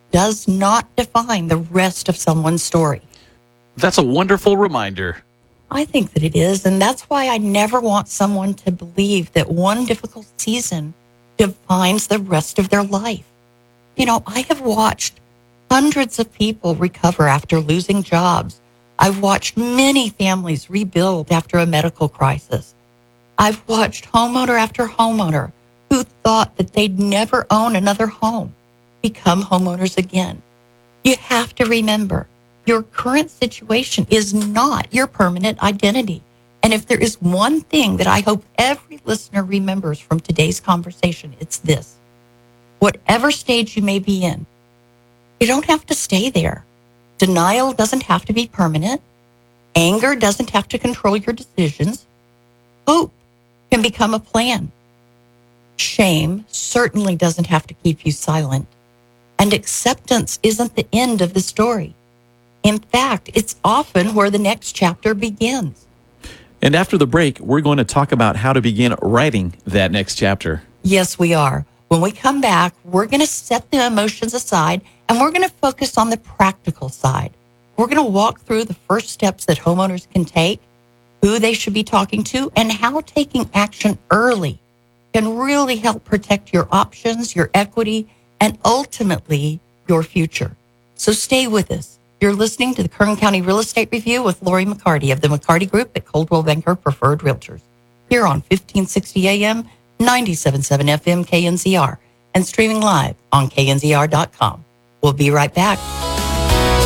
does not define the rest of someone's story. That's a wonderful reminder. I think that it is, and that's why I never want someone to believe that one difficult season defines the rest of their life. I have watched hundreds of people recover after losing jobs. I've watched many families rebuild after a medical crisis. I've watched homeowner after homeowner who thought that they'd never own another home become homeowners again. You have to remember, your current situation is not your permanent identity. And if there is one thing that I hope every listener remembers from today's conversation, it's this. Whatever stage you may be in, you don't have to stay there. Denial doesn't have to be permanent. Anger doesn't have to control your decisions. Hope can become a plan. Shame certainly doesn't have to keep you silent. And acceptance isn't the end of the story. In fact, it's often where the next chapter begins. And after the break, we're going to talk about how to begin writing that next chapter. Yes, we are. When we come back, we're going to set the emotions aside and we're going to focus on the practical side. We're going to walk through the first steps that homeowners can take, who they should be talking to, and how taking action early can really help protect your options, your equity, and ultimately your future. So stay with us. You're listening to the Kern County Real Estate Review with Lori McCarty of the McCarty Group at Coldwell Banker Preferred Realtors. Here on 1560 AM, 97.7 FM KNZR, and streaming live on knzr.com. We'll be right back.